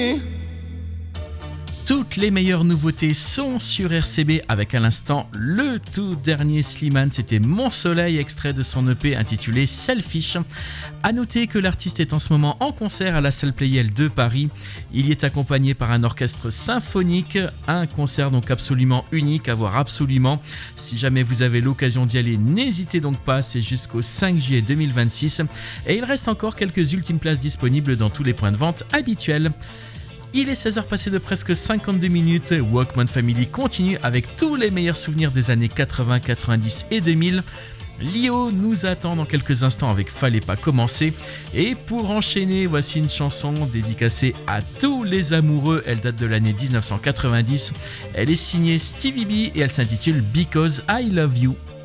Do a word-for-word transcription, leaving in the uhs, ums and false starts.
Toutes les meilleures nouveautés sont sur R C B avec à l'instant le tout dernier Slimane, c'était Mon Soleil, extrait de son E P intitulé Selfish. A noter que l'artiste est en ce moment en concert à la salle Playel de Paris. Il y est accompagné par un orchestre symphonique, un concert donc absolument unique à voir absolument. Si jamais vous avez l'occasion d'y aller, n'hésitez donc pas, c'est jusqu'au cinq juillet deux mille vingt-six et il reste encore quelques ultimes places disponibles dans tous les points de vente habituels. Il est seize heures passées de presque cinquante-deux minutes, Walkman Family continue avec tous les meilleurs souvenirs des années quatre-vingts, quatre-vingt-dix et deux mille. Lio nous attend dans quelques instants avec Fallait pas commencer. Et pour enchaîner, voici une chanson dédicacée à tous les amoureux, elle date de l'année dix-neuf cent quatre-vingt-dix. Elle est signée Stevie B et elle s'intitule Because I Love You.